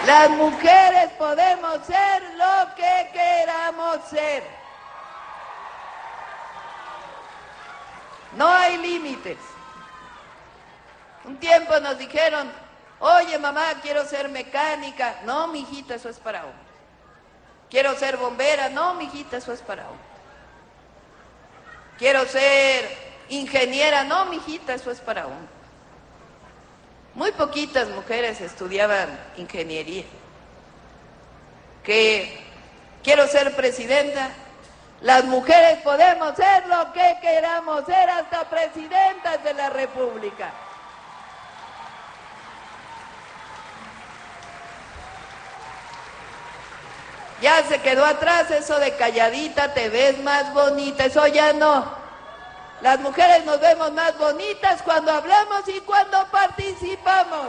Las mujeres podemos ser lo que queramos ser. No hay límites. Un tiempo nos dijeron, oye mamá, quiero ser mecánica. No, mijita, eso es para hombres. Quiero ser bombera. No, mijita, eso es para hombres. Quiero ser ingeniera. No, mijita, eso es para hombres. Muy poquitas mujeres estudiaban ingeniería. Que quiero ser presidenta. Las mujeres podemos ser lo que queramos ser, hasta presidentas de la República. Ya se quedó atrás eso de calladita, te ves más bonita, eso ya no. Las mujeres nos vemos más bonitas cuando hablamos y cuando participamos.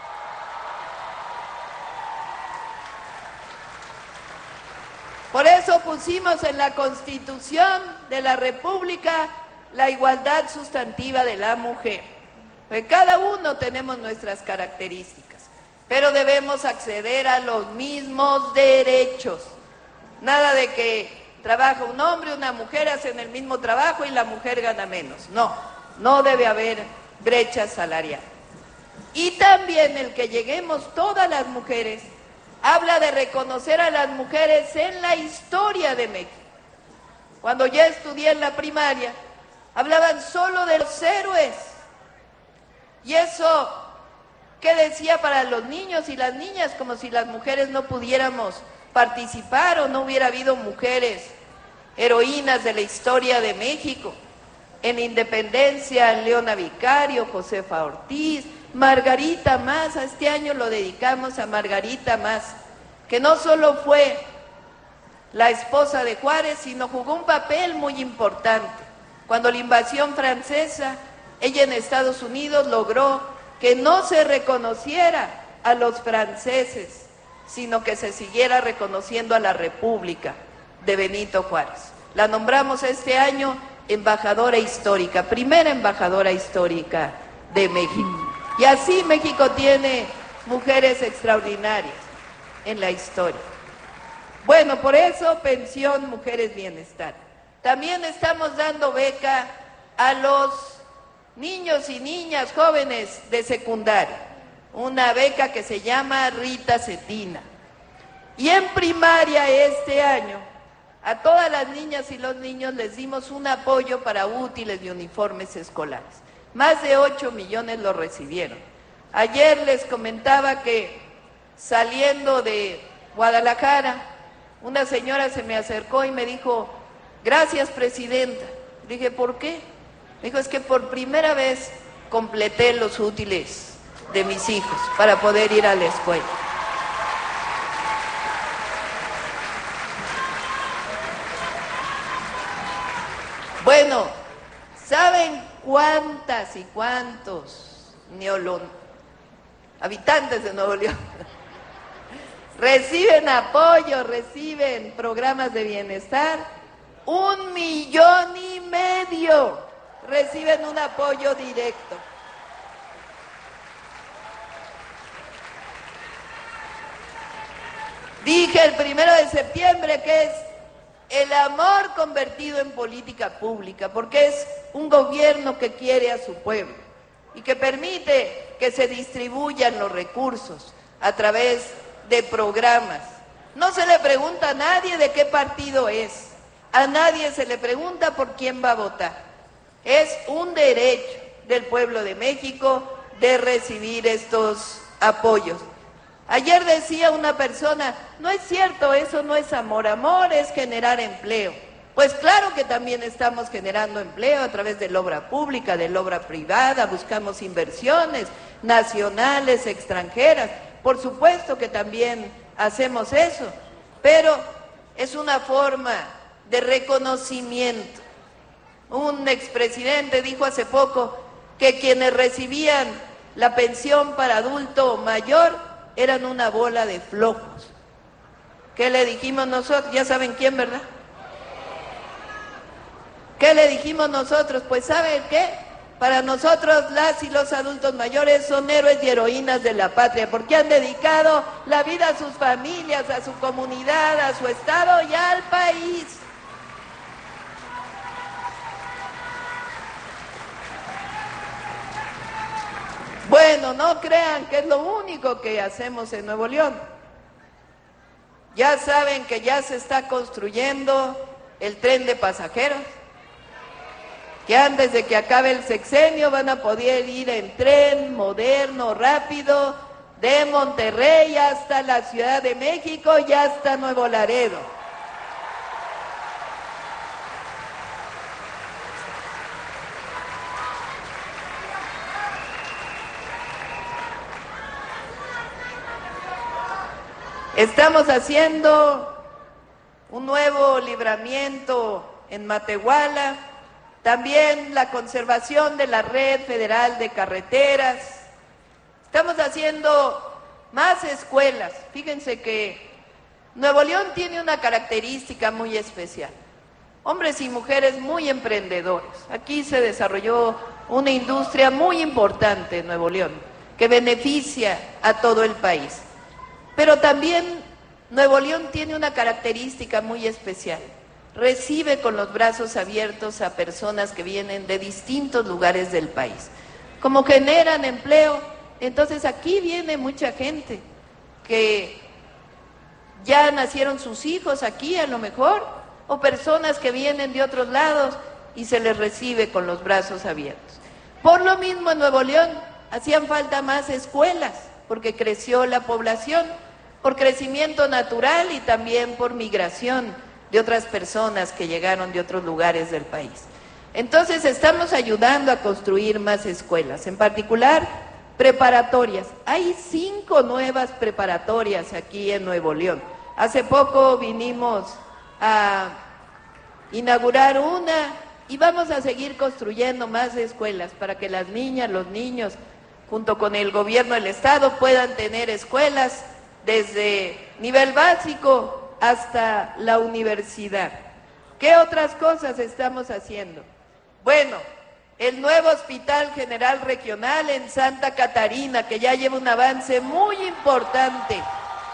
Por eso pusimos en la Constitución de la República la igualdad sustantiva de la mujer. Porque cada uno tenemos nuestras características, pero debemos acceder a los mismos derechos. Nada de que trabaja un hombre, una mujer, hacen el mismo trabajo y la mujer gana menos. No, no debe haber brecha salarial. Y también el que lleguemos todas las mujeres habla de reconocer a las mujeres en la historia de México. Cuando ya estudié en la primaria, hablaban solo de los héroes. Y eso, ¿qué decía para los niños y las niñas? Como si las mujeres no pudiéramos participar o no hubiera habido mujeres heroínas de la historia de México. En Independencia, Leona Vicario, Josefa Ortiz, Margarita Maza. Este año lo dedicamos a Margarita Maza, que no solo fue la esposa de Juárez, sino jugó un papel muy importante. Cuando la invasión francesa, ella en Estados Unidos logró que no se reconociera a los franceses, sino que se siguiera reconociendo a la República de Benito Juárez. La nombramos este año embajadora histórica, primera embajadora histórica de México. Y así México tiene mujeres extraordinarias en la historia. Bueno, por eso pensión, mujeres, bienestar. También estamos dando beca a los niños y niñas jóvenes de secundaria, una beca que se llama Rita Cetina. Y en primaria este año, a todas las niñas y los niños les dimos un apoyo para útiles y uniformes escolares. Más de 8 millones lo recibieron. Ayer les comentaba que saliendo de Guadalajara, una señora se me acercó y me dijo, gracias, presidenta. Dije, ¿por qué? Me dijo, es que por primera vez completé los útiles de mis hijos para poder ir a la escuela. Bueno, ¿saben cuántas y cuántos habitantes de Nuevo León reciben apoyo, reciben programas de bienestar? 1,5 millones reciben un apoyo directo. Dije el 1 de septiembre que es el amor convertido en política pública, porque es un gobierno que quiere a su pueblo y que permite que se distribuyan los recursos a través de programas. No se le pregunta a nadie de qué partido es, a nadie se le pregunta por quién va a votar. Es un derecho del pueblo de México de recibir estos apoyos. Ayer decía una persona, no es cierto, eso no es amor, amor es generar empleo. Pues claro que también estamos generando empleo a través de la obra pública, de la obra privada, buscamos inversiones nacionales, extranjeras, por supuesto que también hacemos eso, pero es una forma de reconocimiento. Un expresidente dijo hace poco que quienes recibían la pensión para adulto mayor eran una bola de flojos. ¿Qué le dijimos nosotros? Ya saben quién, ¿verdad? ¿Qué le dijimos nosotros? Pues ¿saben qué? para nosotros las y los adultos mayores son héroes y heroínas de la patria, porque han dedicado la vida a sus familias, a su comunidad, a su estado y al país. Bueno, no crean que es lo único que hacemos en Nuevo León. Ya saben que ya se está construyendo el tren de pasajeros, que antes de que acabe el sexenio van a poder ir en tren moderno, rápido, de Monterrey hasta la Ciudad de México y hasta Nuevo Laredo. Estamos haciendo un nuevo libramiento en Matehuala, también la conservación de la red federal de carreteras. Estamos haciendo más escuelas. Fíjense que Nuevo León tiene una característica muy especial. Hombres y mujeres muy emprendedores. Aquí se desarrolló una industria muy importante en Nuevo León, que beneficia a todo el país. Pero también Nuevo León tiene una característica muy especial. Recibe con los brazos abiertos a personas que vienen de distintos lugares del país. Como generan empleo, entonces aquí viene mucha gente que ya nacieron sus hijos aquí a lo mejor, o personas que vienen de otros lados y se les recibe con los brazos abiertos. Por lo mismo en Nuevo León hacían falta más escuelas, porque creció la población, por crecimiento natural y también por migración de otras personas que llegaron de otros lugares del país. Entonces estamos ayudando a construir más escuelas, en particular preparatorias. Hay 5 nuevas preparatorias aquí en Nuevo León. Hace poco vinimos a inaugurar una y vamos a seguir construyendo más escuelas para que las niñas, los niños, junto con el gobierno del estado, puedan tener escuelas desde nivel básico hasta la universidad. ¿Qué otras cosas estamos haciendo? Bueno, el nuevo Hospital General Regional en Santa Catarina, que ya lleva un avance muy importante,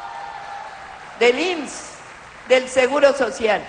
del IMSS, del Seguro Social.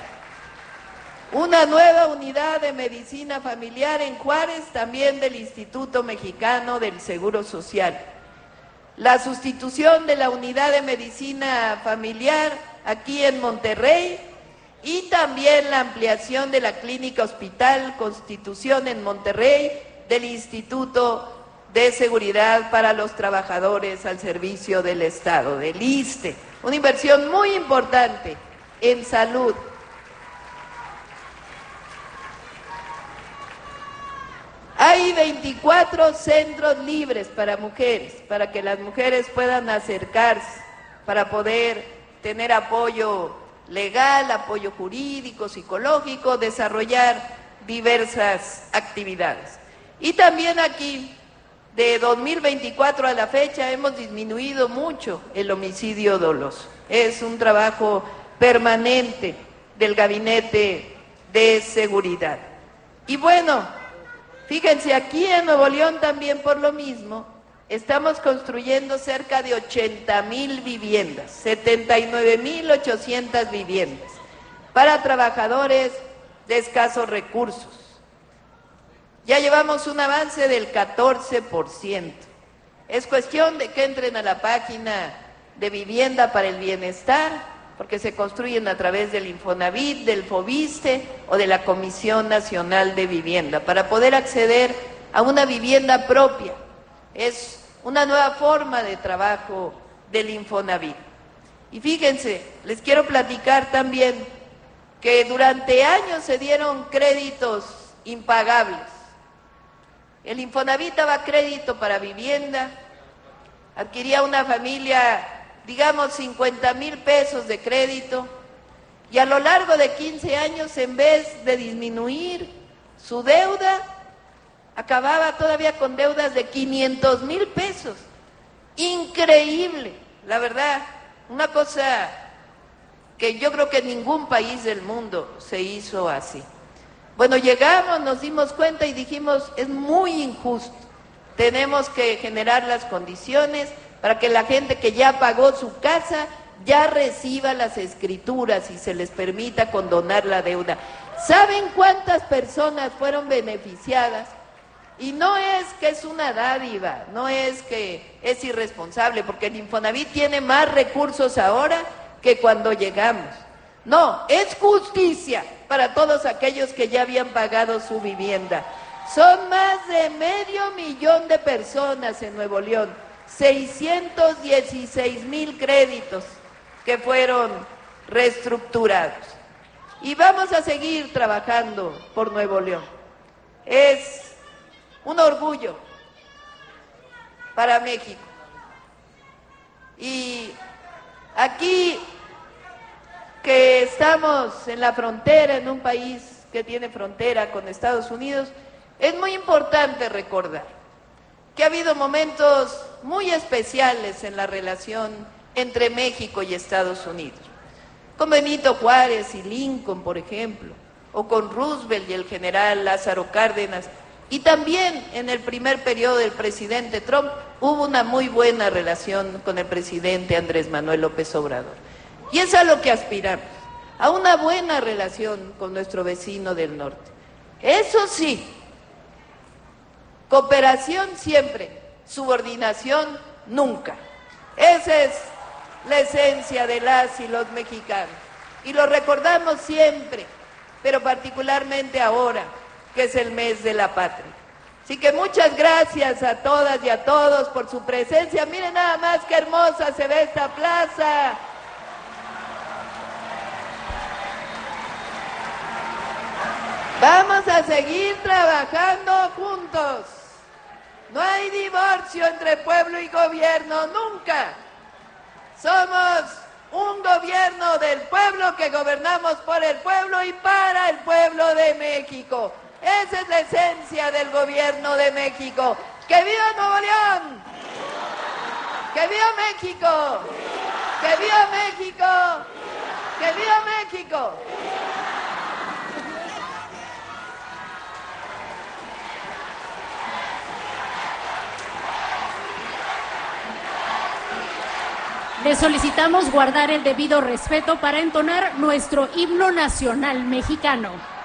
Una nueva unidad de medicina familiar en Juárez, también del Instituto Mexicano del Seguro Social. La sustitución de la unidad de medicina familiar aquí en Monterrey y también la ampliación de la clínica Hospital Constitución en Monterrey del Instituto de Seguridad para los Trabajadores al Servicio del Estado, del ISSSTE. Una inversión muy importante en salud. Hay 24 centros libres para mujeres, para que las mujeres puedan acercarse, para poder tener apoyo legal, apoyo jurídico, psicológico, desarrollar diversas actividades. Y también aquí, de 2024 a la fecha, hemos disminuido mucho el homicidio doloso. Es un trabajo permanente del Gabinete de Seguridad. Y bueno, fíjense, aquí en Nuevo León también por lo mismo, estamos construyendo cerca de 80,000 viviendas, 79,800 viviendas, para trabajadores de escasos recursos. Ya llevamos un avance del 14%. Es cuestión de que entren a la página de Vivienda para el Bienestar, porque se construyen a través del Infonavit, del Fobiste o de la Comisión Nacional de Vivienda, para poder acceder a una vivienda propia. Es una nueva forma de trabajo del Infonavit. Y fíjense, les quiero platicar también que durante años se dieron créditos impagables. El Infonavit daba crédito para vivienda, adquiría una familia, digamos, 50,000 pesos de crédito, y a lo largo de 15 años, en vez de disminuir su deuda, acababa todavía con deudas de 500,000 pesos. Increíble, la verdad, una cosa que yo creo que en ningún país del mundo se hizo así. Bueno, llegamos, nos dimos cuenta y dijimos, es muy injusto. Tenemos que generar las condiciones para que la gente que ya pagó su casa ya reciba las escrituras y se les permita condonar la deuda. ¿Saben cuántas personas fueron beneficiadas? Y no es que es una dádiva, no es que es irresponsable, porque el Infonavit tiene más recursos ahora que cuando llegamos. No, es justicia para todos aquellos que ya habían pagado su vivienda. Son más de 500,000 de personas en Nuevo León, 616,000 créditos que fueron reestructurados. Y vamos a seguir trabajando por Nuevo León. Es un orgullo para México. Y aquí que estamos en la frontera, en un país que tiene frontera con Estados Unidos, es muy importante recordar que ha habido momentos muy especiales en la relación entre México y Estados Unidos, con Benito Juárez y Lincoln, por ejemplo, o con Roosevelt y el general Lázaro Cárdenas, y también en el primer periodo del presidente Trump hubo una muy buena relación con el presidente Andrés Manuel López Obrador. Y es a lo que aspiramos, a una buena relación con nuestro vecino del norte. Eso sí, cooperación siempre, subordinación nunca. Esa es la esencia de las y los mexicanos. Y lo recordamos siempre, pero particularmente ahora, que es el mes de la patria. Así que muchas gracias a todas y a todos por su presencia. Miren nada más qué hermosa se ve esta plaza. Vamos a seguir trabajando juntos. No hay divorcio entre pueblo y gobierno, nunca. Somos un gobierno del pueblo que gobernamos por el pueblo y para el pueblo de México. Esa es la esencia del gobierno de México. ¡Que viva Nuevo León! ¡Que viva México! ¡Que viva México! ¡Que viva México! Le solicitamos guardar el debido respeto para entonar nuestro himno nacional mexicano.